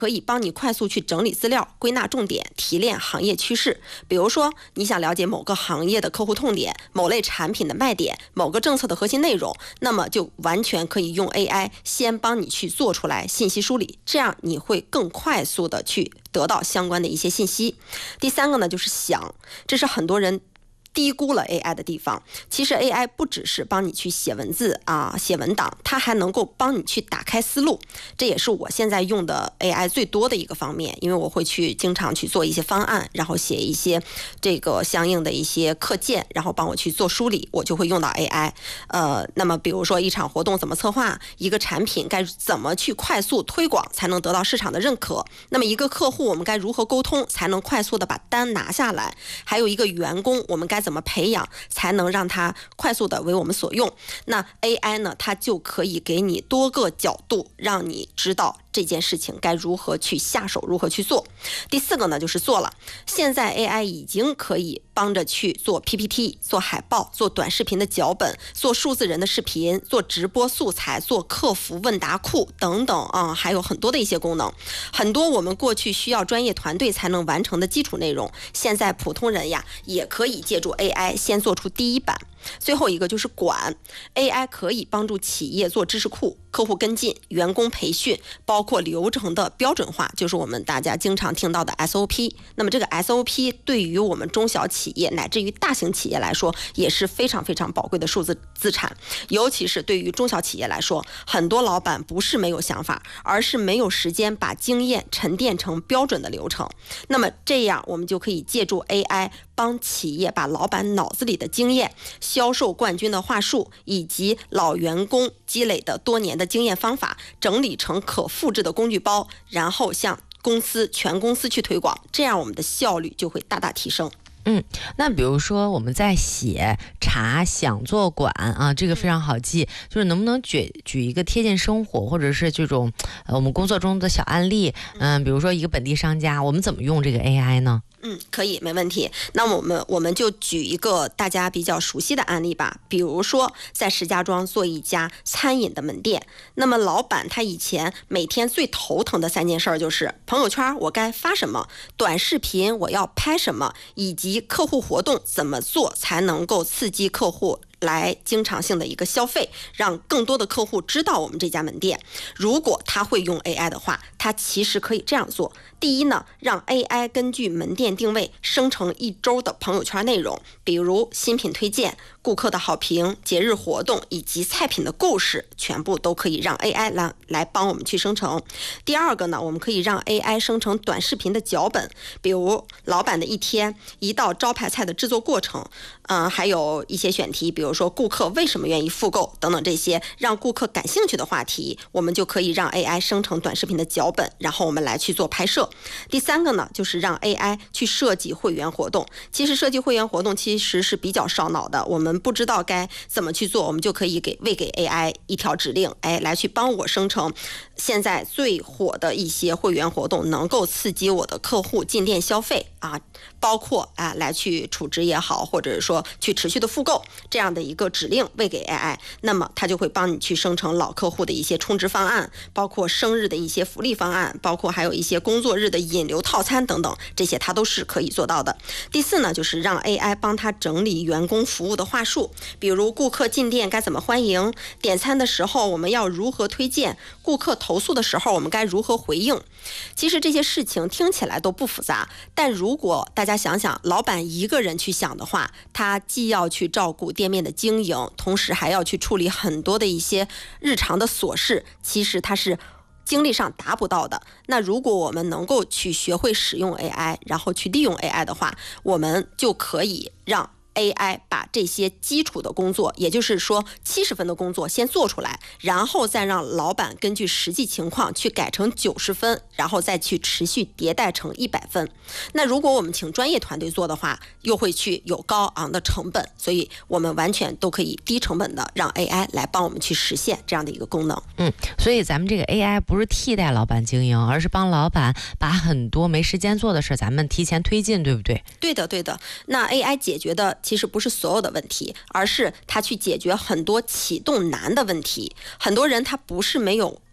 可以帮你快速去整理资料、归纳重点、提炼行业趋势。比如说，你想了解某个行业的客户痛点、某类产品的卖点、某个政策的核心内容，那么就完全可以用 AI 先帮你去做出来信息梳理，这样你会更快速的去得到相关的一些信息。第三个呢，就是想，这是很多人低估了 AI 的地方。其实 AI 不只是帮你去写文字写文档，它还能够帮你去打开思路。这也是我现在用的 AI 最多的一个方面，因为我会经常去做一些方案，然后写一些这个相应的一些课件，然后帮我去做梳理，我就会用到 AI。那么比如说一场活动怎么策划，一个产品该怎么去快速推广才能得到市场的认可，那么一个客户我们该如何沟通才能快速的把单拿下来，还有一个员工我们该怎么培养才能让他快速的为我们所用。那 AI 呢，它就可以给你多个角度，让你知道这件事情该如何去下手，如何去做。第四个呢，就是做了。现在 AI 已经可以帮着去做 PPT、做海报、做短视频的脚本、做数字人的视频、做直播素材、做客服问答库等等还有很多的一些功能。很多我们过去需要专业团队才能完成的基础内容，现在普通人呀也可以借助 AI 先做出第一版。最后一个就是管 AI 可以帮助企业做知识库、客户跟进、员工培训，包括流程的标准化，就是我们大家经常听到的 SOP。那么这个 SOP 对于我们中小企业乃至于大型企业来说也是非常非常宝贵的数字资产。尤其是对于中小企业来说，很多老板不是没有想法，而是没有时间把经验沉淀成标准的流程。那么这样我们就可以借助 AI 帮企业把老板脑子里的经验、销售冠军的话术以及老员工积累的多年的经验方法整理成可复制的工具包，然后向全公司去推广，这样我们的效率就会大大提升。 那比如说我们在写、查、想、做、管这个非常好记，就是能不能举一个贴近生活或者是这种我们工作中的小案例？比如说一个本地商家，我们怎么用这个 AI 呢？ 可以，没问题。那我们就举一个大家比较熟悉的案例吧。比如说，在石家庄做一家餐饮的门店，那么老板他以前每天最头疼的3件事就是朋友圈我该发什么，短视频我要拍什么，以及客户活动怎么做才能够刺激客户来经常性的一个消费，让更多的客户知道我们这家门店。如果他会用 AI 的话，他其实可以这样做。第一呢，让 AI 根据门店定位生成1周的朋友圈内容，比如新品推荐、顾客的好评、节日活动以及菜品的故事，全部都可以让 AI 来帮我们去生成。第二个呢，我们可以让 AI 生成短视频的脚本，比如老板的一天、一道招牌菜的制作过程，还有一些选题，比如说顾客为什么愿意复购等等，这些让顾客感兴趣的话题，我们就可以让 AI 生成短视频的脚本，然后我们来去做拍摄。第三个呢，就是让 AI 去设计会员活动。其实设计会员活动其实是比较烧脑的，我们不知道该怎么去做，我们就可以给 AI 一条指令，来去帮我生成现在最火的一些会员活动，能够刺激我的客户进店消费包括来去储值也好，或者说去持续的复购这样的一个指令喂给 AI， 那么它就会帮你去生成老客户的一些充值方案，包括生日的一些福利方案，包括还有一些工作日的引流套餐等等，这些它都是可以做到的。第四呢，就是让 AI 帮他整理员工服务的话术，比如顾客进店该怎么欢迎，点餐的时候我们要如何推荐，顾客投诉的时候我们该如何回应。其实这些事情听起来都不复杂，但如果大家想想，老板一个人去想的话，他既要去照顾店面的经营，同时还要去处理很多的一些日常的琐事，其实他是精力上达不到的。那如果我们能够去学会使用 AI， 然后去利用 AI 的话，我们就可以让AI 把这些基础的工作，也就是说70分的工作先做出来，然后再让老板根据实际情况去改成90分，然后再去持续迭代成100分。那如果我们请专业团队做的话，又会去有高昂的成本，所以我们完全都可以低成本的让 AI 来帮我们去实现这样的一个功能。 所以咱们这个 AI 不是替代老板经营，而是帮老板把很多没时间做的事咱们提前推进，对不对？ 对的，对的。那 AI 解决的其实不是所有的问题，而是它去解决很多启动难的问题。很多人他不是没有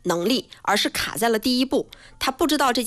能力，而是卡在了第一步，他不知道这